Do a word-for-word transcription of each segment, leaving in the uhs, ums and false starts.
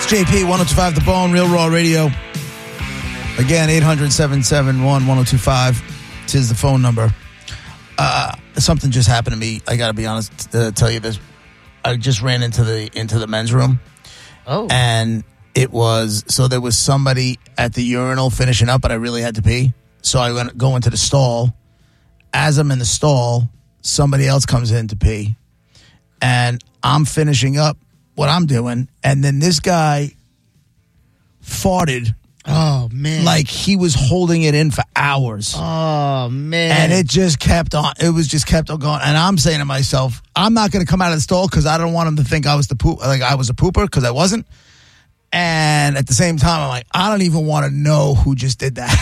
It's J P, one oh two five The Bone, Real Raw Radio. Again, eight hundred, seven seven one, one oh two five. Tis the phone number. Uh, something just happened to me. I got to be honest to tell you this. I just ran into the into the men's room. Oh. And it was, so there was somebody at the urinal finishing up, but I really had to pee. So I went go into the stall. As I'm in the stall, somebody else comes in to pee. And I'm finishing up what I'm doing. And then this guy farted. Oh, man. Like he was holding it in for hours. Oh, man. And it just kept on. It was just kept on going. And I'm saying to myself, I'm not going to come out of the stall because I don't want him to think I was the poop, like I was a pooper, because I wasn't. And at the same time, I'm like, I don't even want to know who just did that.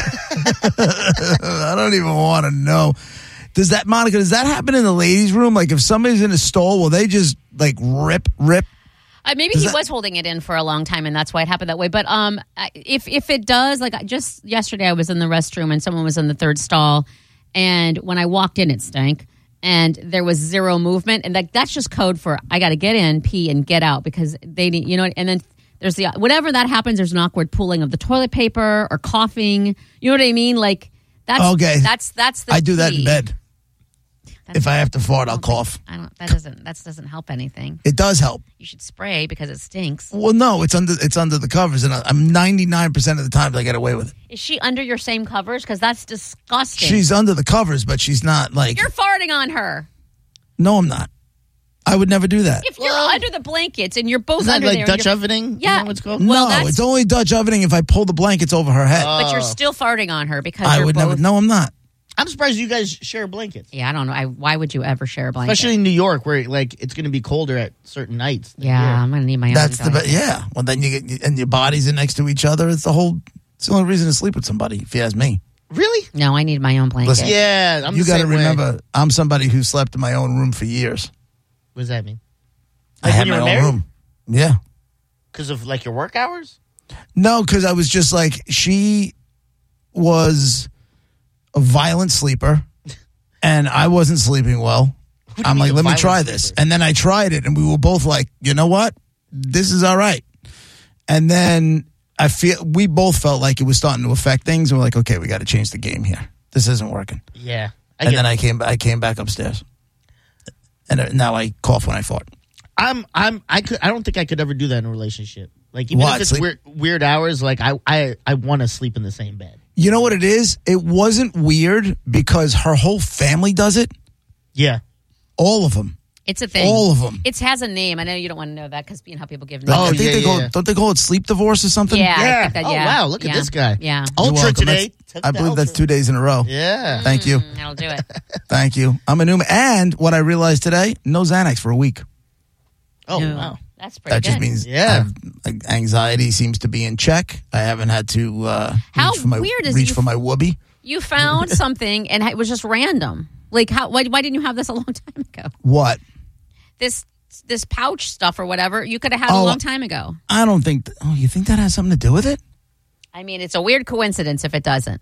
I don't even want to know. Does that, Monica, does that happen in the ladies' room? Like if somebody's in a stall, will they just like rip, rip? Uh, maybe Does he that- was holding it in for a long time, and that's why it happened that way. But um, if if it does, like just yesterday, I was in the restroom and someone was in the third stall, and when I walked in, it stank, and there was zero movement, and that that's just code for I got to get in, pee, and get out because they need, you know, and then. There's the whatever that happens. There's an awkward pulling of the toilet paper or coughing. You know what I mean? Like that's Okay. That's that's the I do that in key. bed. That's- If I have to fart, I I'll don't think- cough. I don't. That doesn't. That doesn't help anything. It does help. You should spray because it stinks. Well, no, it's under it's under the covers, and I'm ninety-nine percent of the times I get away with it. Is she under your same covers? Because that's disgusting. She's under the covers, but she's not like. You're farting on her. No, I'm not. I would never do that. If you're Well, under the blankets and you're both Is that under like there, Dutch you're- ovening? Is Yeah. that what it's called? Well, no, that's- it's only Dutch ovening if I pull the blankets over her head. but you're Oh. still farting on her because I you're would both. never. No, I'm not. I'm surprised you guys share blankets. Yeah, I don't know. I, why would you ever share a blanket? Especially in New York, where like it's going to be colder at certain nights. than yeah, here. I'm gonna need my That's own. the blanket. be- yeah. Well, then you get and your bodies are next to each other. It's the whole. It's the only reason to sleep with somebody. If you ask me, Really? No, I need my own blanket. Listen, Yeah, I'm you got to remember, I'm somebody who slept in my own room for years. What does that mean? I Like had when you my were own married? room. Yeah. Because of like your work hours? No, because I was just like, she was a violent sleeper, and I wasn't sleeping well. do you I'm mean like, a let me violent try this. sleeper? And then I tried it, and we were both like, you know what? This is all right. And then I feel we both felt like it was starting to affect things, and we're like, okay, we got to change the game here. This isn't working. Yeah. I And get then it. I came, I came back upstairs, and uh, now I cough when I fart. I'm I'm I could I don't think I could ever do that in a relationship. Like even What, if it's sleep- weird weird hours, like I I, I want to sleep in the same bed. You know what it is? It wasn't weird because her whole family does it. Yeah. All of them. It's a thing. All of them. It has a name. I know you don't want to know that because you know how people give Like, names. Oh, I think yeah, they yeah, call yeah. it, don't they call it sleep divorce or something? Yeah. I Yeah. think that- Oh yeah. wow, look at Yeah. this guy. Yeah. You're Ultra welcome. today. That's- Took I the believe that's Ultra. two days in a row. Yeah. Thank you. Mm, that'll do it. Thank you. I'm a new man. And what I realized today, no Xanax for a week. Oh No, wow. That's pretty That good. just means Yeah. I've, like, anxiety seems to be in check. I haven't had to uh, How reach for my, weird is reach you- for my whoopee. You found something and it was just random. Like how? Why, why didn't you have this a long time ago? What? This this pouch stuff or whatever you could have had Oh. a long time ago. I don't think. Th- oh, you think that has something to do with it? I mean, it's a weird coincidence if it doesn't.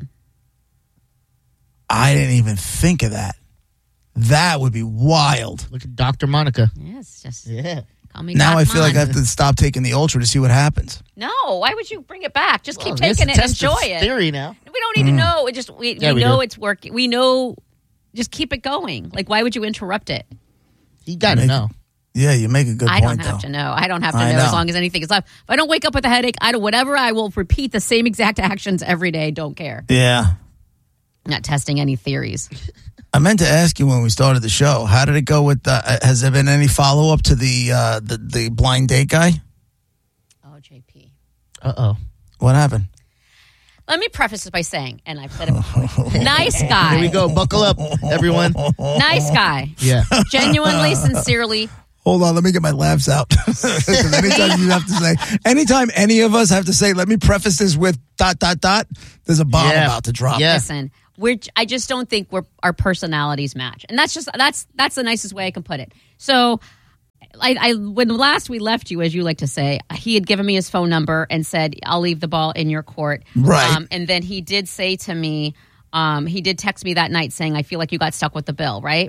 I didn't even think of that. That would be wild. Look at Doctor Monica. Yeah, it's just Yeah. call me. Now Doc I feel like I Mon. have to stop taking the Ultra to see what happens. No, why would you bring it back? Just keep Well, I guess taking it and test enjoy its it. Theory now. We don't need to know. It just we, Yeah, we we know do. it's working. We know. Just keep it going. Like, why would you interrupt it? You got to Make- know. Yeah, you make a good I point, don't have though. to know. I don't have to I know, know. as long as anything is left. If I don't wake up with a headache, I do whatever. I will repeat the same exact actions every day. Don't care. Yeah. Not testing any theories. I meant to ask you when we started the show, how did it go with the, uh, has there been any follow up to the, uh, the the blind date guy? Oh, J P. Uh oh. What happened? Let me preface this by saying, and I've said it before, nice guy. Here we go. Buckle up, everyone. Nice guy. Yeah. Genuinely, sincerely. Hold on, let me get my laughs out. Because anytime you have to say, anytime any of us have to say, let me preface this with dot, dot, dot, there's a bomb Yeah. about to drop. Yeah. Listen, we're. I just don't think we're our personalities match, and that's just that's that's the nicest way I can put it. So, I, I when last we left you, as you like to say, he had given me his phone number and said, "I'll leave the ball in your court." Right. Um, and then he did say to me, um, he did text me that night saying, "I feel like you got stuck with the bill," right?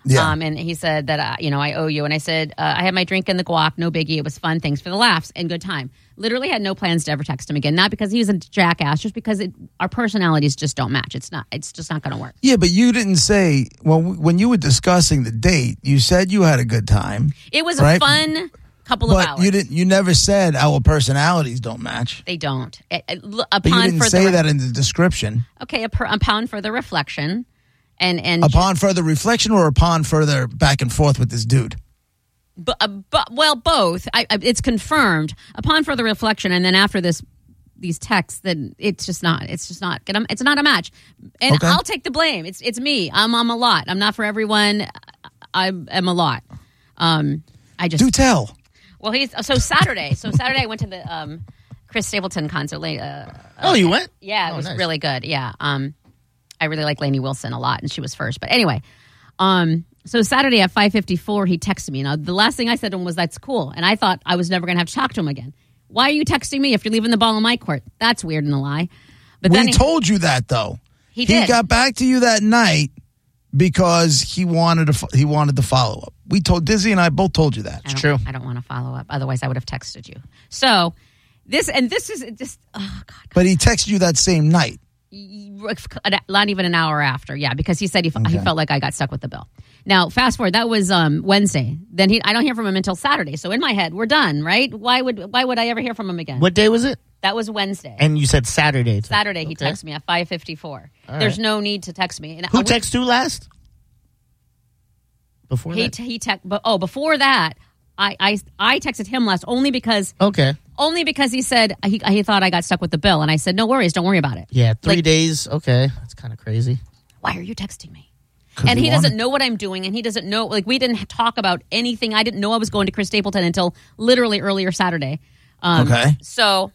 Yeah. Um, and he said that, uh, you know, I owe you. And I said, uh, I had my drink in the guac, no biggie. It was fun. Thanks for the laughs and good time. Literally had no plans to ever text him again. Not because he was a jackass, just because it, our personalities just don't match. It's not. It's just not going to work. Yeah, but you didn't say, well, when you were discussing the date, you said you had a good time. It was right? a fun couple of but hours. you didn't. You never said our personalities don't match. They don't. It, it, upon But you didn't say further, that in the description. Okay, upon further reflection, and and upon further reflection, or upon further back and forth with this dude. But, uh, but well, both. I, I, it's confirmed upon further reflection, and then after this, these texts, then it's just not. It's just not. It's not a match, and Okay. I'll take the blame. It's it's me. I'm I'm a lot. I'm not for everyone. I am a lot. Um, I just Do tell. Well, he's so Saturday. So Saturday, I went to the um, Chris Stapleton concert. Uh, Oh, you went? Yeah, it Oh, was nice. really good. Yeah. Um, I really like Lainey Wilson a lot, and she was first. But anyway, um, so Saturday at five fifty-four, he texted me. Now, the last thing I said to him was, that's cool. And I thought I was never going to have to talk to him again. Why are you texting me if you're leaving the ball in my court? That's weird and a lie. But We then he, told you that though. he did. got back to you that night because he wanted to. fo- He wanted to follow up. We told Dizzy and I both told you that. I don't, true. I don't want to follow up. Otherwise, I would have texted you. So this, and this is just, oh, God. But he texted you that same night. Not even an hour after, yeah, because he said he, he Okay. felt like I got stuck with the bill. Now, fast forward, that was um, Wednesday. Then he, I don't hear from him until Saturday. So in my head, we're done, right? Why would why would I ever hear from him again? What day was it? That was Wednesday. And you said Saturday. too. Saturday, he Okay. texted me at five fifty-four. All There's right. no need to text me. And Who I- texted you last? Before He that? he text, but oh, before that, I, I I texted him last only because Okay. only because he said he he thought I got stuck with the bill, and I said no worries, don't worry about it. Yeah, three Like- days. Okay. That's kind of crazy. Why are you texting me? 'Cause And he he doesn't wanted- know what I'm doing, and he doesn't know. Like we didn't talk about anything. I didn't know I was going to Chris Stapleton until literally earlier Saturday. Um, Okay. So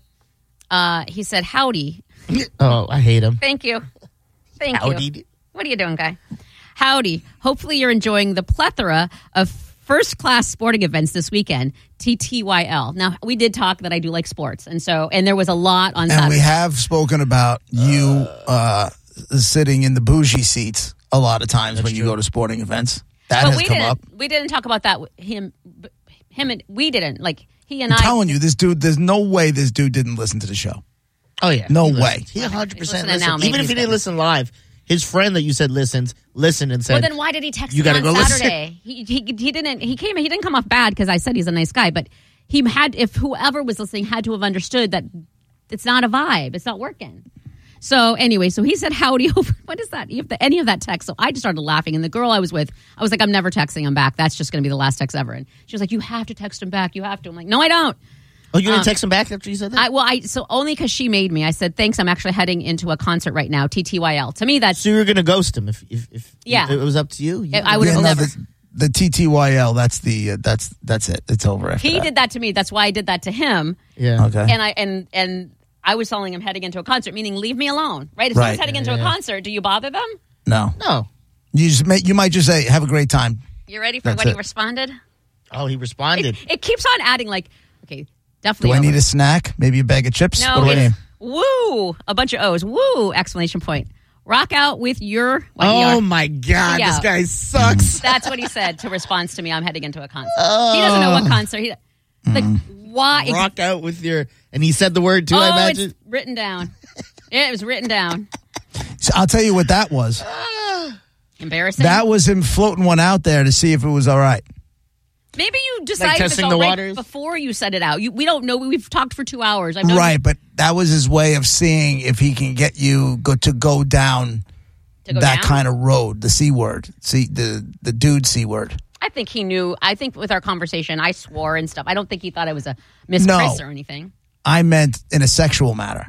uh, he said, "Howdy, Oh, I hate him. thank you, thank you. Howdy. What are you doing, guy? Howdy. Hopefully you're enjoying the plethora of first-class sporting events this weekend. T T Y L. Now we did talk that I do like sports, and so and there was a lot on And Saturday. we have spoken about you uh, sitting in the bougie seats a lot of times when you go to sporting events. That but has we come didn't. up. We didn't talk about that. with Him, but him, and we didn't. Like he and I'm I. telling you, this dude, there's no way this dude didn't listen to the show. Oh, yeah. No He way. listened. He one hundred percent He's listening now. listened. Maybe Even if he's he didn't gonna- listen live, his friend that you said listens, listened and said, Well, then why did he text You me gotta on go listen. Saturday? He, he he didn't. He came. He didn't come off bad because I said he's a nice guy, but he had. If whoever was listening had to have understood that it's not a vibe. It's not working. So anyway, so he said howdy over. What is that? If the, any of that text? So I just started laughing, and the girl I was with, I was like, I'm never texting him back. That's just going to be the last text ever. And she was like, you have to text him back. You have to. I'm like, no, I don't. Oh, you didn't Um, text him back after you said that? I well, I so only because she made me. I said thanks. I'm actually heading into a concert right now. T T Y L. To me, that's so you were going to ghost him if, if, if Yeah. it was up to you? You- I would have Yeah, no, never. the, the T T Y L. That's the uh, that's that's it. It's over after He that. did that to me. That's why I did that to him. Yeah. Okay. And I and and I was telling him heading into a concert, meaning leave me alone. Right? If Right. someone's heading into a Yeah. concert, do you bother them? No, No. you just may, you might just say, "Have a great time." You ready for That's what he it. responded? Oh, he responded. It, it keeps on adding like, okay, Do definitely. I need over. a snack? Maybe a bag of chips? No, what do I it's need? woo, a bunch of O's. Woo! Exclamation point. Rock out with your. What you Oh, are. my God. Yeah. This guy sucks. That's what he said to response to me. I'm heading into a concert. He doesn't know what concert. He like why? It's, Rock out with your. And he said the word too, oh, I imagine. it's written down. It was written down. So I'll tell you what that was. Embarrassing. That was him floating one out there to see if it was all right. Maybe you decided testing it's all the right waters? before you set it out. You, we don't know. We've talked for two hours. I've known Right, but that was his way of seeing if he can get you go to go down to go that down. kind of road, the C word, see the the dude C word. I think he knew. I think with our conversation, I swore and stuff. I don't think he thought I was a Miss No. Chris or anything. I meant in a sexual matter.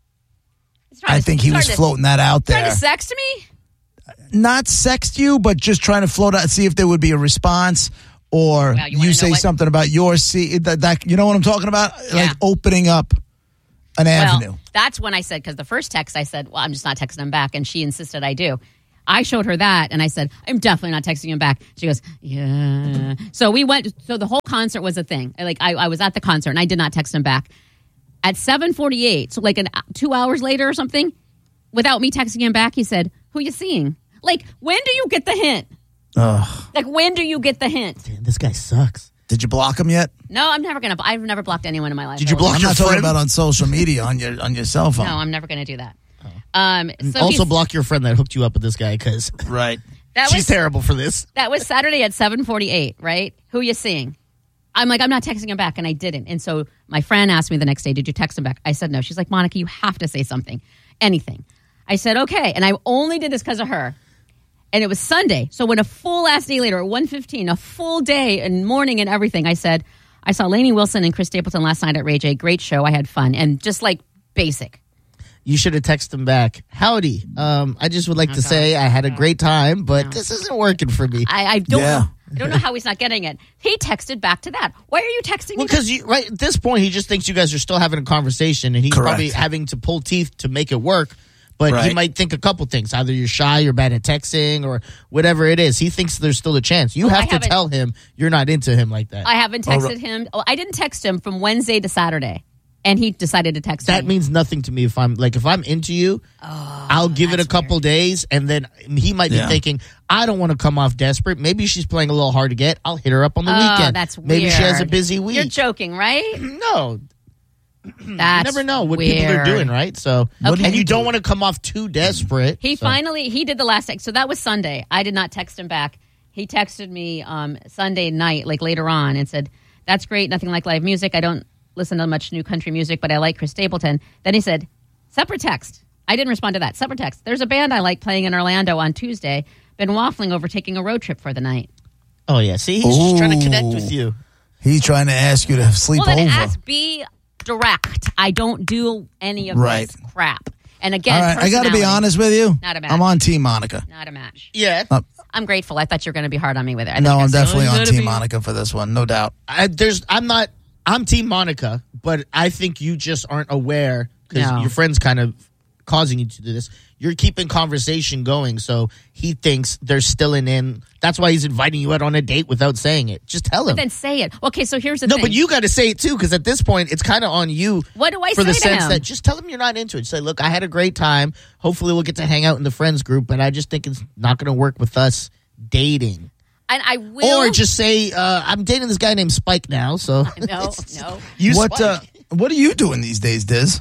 He's trying I to- think he's he was trying to- floating that out Trying there. to sext me? Not sext you, but just trying to float out, see if there would be a response, or Wow, you you, wanna know say what- something about your C. That, that you know what I'm talking about? Yeah. Like opening up an avenue. Well, that's when I said, because the first text I said, well, I'm just not texting him back. And she insisted I do. I showed her that and I said, I'm definitely not texting him back. She goes, yeah. So we went, so the whole concert was a thing. Like I, I was at the concert and I did not text him back. At seven forty-eight, so like an, two hours later or something, without me texting him back, he said, who you seeing? Like, when do you get the hint? Ugh. Like, when do you get the hint? Damn, this guy sucks. Did you block him yet? No, I'm never gonna. I've never blocked anyone in my life. Did you block I'm your not talking friend? about on social media on your on your cell phone. No, I'm never gonna do that. Um, so Also he's- block your friend that hooked you up with this guy because Right. that she's was terrible for this. that was Saturday at seven forty-eight. Right? Who you seeing? I'm like, I'm not texting him back, and I didn't. And so my friend asked me the next day, "Did you text him back?" I said no. She's like, "Monica, you have to say something, anything." I said okay, and I only did this because of her. And it was Sunday. So when a full ass day later, at one fifteen, a full day and morning and everything, I said, I saw Lainey Wilson and Chris Stapleton last night at Ray J. Great show. I had fun. And just like basic. You should have texted him back. Howdy. Um, I just would like to say I had a great time, but this isn't working for me. I, I don't Yeah. know. I don't know how he's not getting it. He texted back to that. Why are you texting me? Well, because you right at this point, he just thinks you guys are still having a conversation, and he's Correct. probably having to pull teeth to make it work. But he Right. might think a couple things: either you're shy, you're bad at texting, or whatever it is. He thinks there's still a chance. You Well, have I to haven't- tell him you're not into him like that. I haven't Oh, texted right. him. Oh, I didn't text him from Wednesday to Saturday. And he decided to text that me. means nothing to me. If I'm like, if I'm into you, I'll give it a that's couple days, and then he might be Yeah. thinking, I don't want to come off desperate. Maybe she's playing a little hard to get. I'll hit her up on the Oh, weekend. that's weird. Maybe she has a busy week. You're joking, right? no, That's you never know what weird. people are doing, right? So, What do and you you don't do? want to come off too desperate. He so. finally he did the last text. So that was Sunday. I did not text him back. He texted me um, Sunday night, like later on, and said, "That's great. Nothing like live music. I don't listen to much new country music, but I like Chris Stapleton." Then he said, "Separate text." I didn't respond to that. Separate text. There's a band I like playing in Orlando on Tuesday. Been waffling over taking a road trip for the night. Oh yeah, see, he's just trying to connect Ooh. with you. He's trying to ask you to sleep Well, then over. ask. Be direct. I don't do any of Right. this crap. And again, All right, I got to be personality, honest with you. Not a match. I'm on Team Monica. Not a match. Yeah, Uh, I'm grateful. I thought you were going to be hard on me with it. I no, think I I'm said, definitely "Oh, on you gotta Team be-" Monica for this one, no doubt. I, there's. I'm not. I'm Team Monica, but I think you just aren't aware because No. your friend's kind of causing you to do this. You're keeping conversation going, so he thinks there's still an in. That's why he's inviting you out on a date without saying it. Just tell him. Then say it. Okay, so here's the No, thing. but you got to say it too, because at this point, it's kind of on you. What do I for say the to sense him? that just tell him you're not into it. Say, look, I had a great time. Hopefully, we'll get to hang out in the friends group, but I just think it's not going to work with us dating. And I will. Or just say, uh, I'm dating this guy named Spike now. So no, no. you what Spike. uh, What are you doing these days, Diz?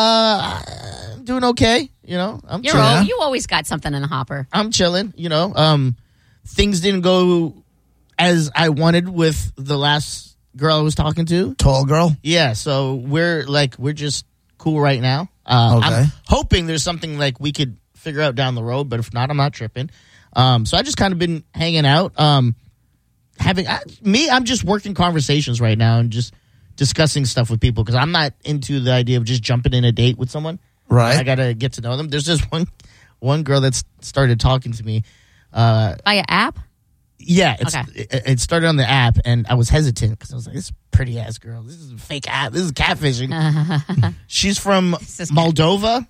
Uh, I'm doing okay. You know, I'm You're chilling. al- you always got something in the hopper. I'm chilling. You know, um, things didn't go as I wanted with the last girl I was talking to. Tall girl? Yeah, so we're like we're just cool right now. Uh, Okay. I'm hoping there's something like we could figure out down the road, but if not, I'm not tripping. Um, so I just kind of been hanging out, um, having I, me. I'm just working conversations right now and just discussing stuff with people because I'm not into the idea of just jumping in a date with someone. Right. I gotta get to know them. There's this one one girl that's started talking to me. Uh, By an app? yeah, it's, Okay. it, it started on the app, and I was hesitant because I was like, "This pretty ass girl. This is a fake app. This is catfishing." She's from is Moldova,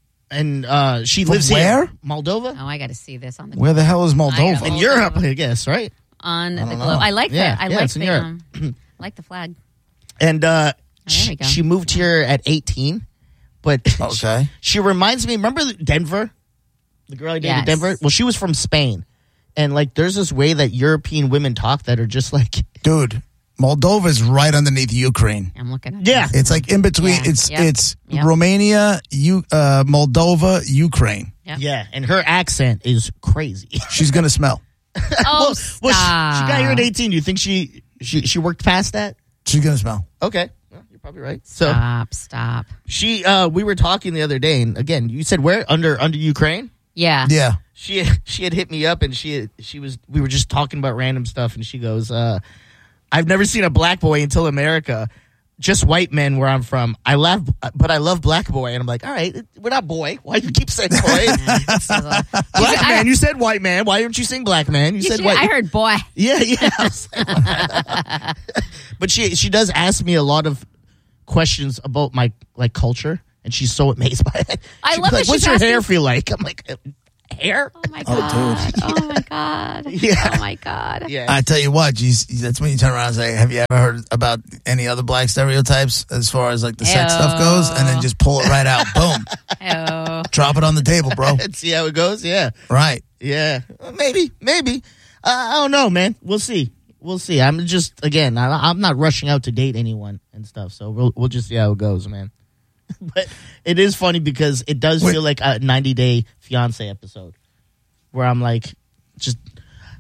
and uh, she From lives where? here. Moldova Oh, I got to see this on the Where the hell is I Moldova? got in Moldova. Europe, I guess, right? on the don't globe. know. I like Yeah, that. I yeah, like it's in the Europe. um, I like the flag. And uh, Oh, there she, we go. she moved here at eighteen, but Okay. she, she reminds me. Remember Denver, the girl I dated in Yes. Denver? Well, she was from Spain, and like, there's this way that European women talk that are just like. Dude, Moldova's right underneath Ukraine. I'm looking at Yeah. this. It's like in between. Yeah. It's Yep. it's Yep. Romania, you, uh, Moldova, Ukraine. Yep. Yeah, and her accent is crazy. She's gonna smell. Oh, well, stop. well, she, she got here at eighteen. Do you think she she she worked past that? She's gonna smell. Okay, well, you're probably right. So Stop, stop. she, uh, we were talking the other day, and again, you said where under under Ukraine. Yeah. Yeah. She she had hit me up, and she she was we were just talking about random stuff, and she goes, uh, "I've never seen a black boy until America." Just white men where I'm from. I laugh, but I love black boy. And I'm like, all right, we're not boy. Why do you keep saying boy? Black man. You said white man. Why aren't you saying black man? You, You said should- white. I heard boy. Yeah, yeah. I was like- but she she does ask me a lot of questions about my like culture, and she's so amazed by it. I She'd love be that like, What's she's your hair asking- feel like? I'm like, "Uh, hair? Oh my god. Oh my god. Yeah. Oh my god. Yeah. I tell you what, geez, that's when you turn around and say, "Have you ever heard about any other black stereotypes as far as like the sex Ew. stuff goes?" And then just pull it right out, boom, Oh. drop it on the table, bro. And see how it goes. Yeah, Right. yeah. Well, maybe, maybe. Uh, I don't know, man. We'll see. We'll see. I'm just again. I, I'm not rushing out to date anyone and stuff. So we'll we'll just see how it goes, man. But it is funny because it does Wait. feel like a ninety Day Fiance episode where I'm like, just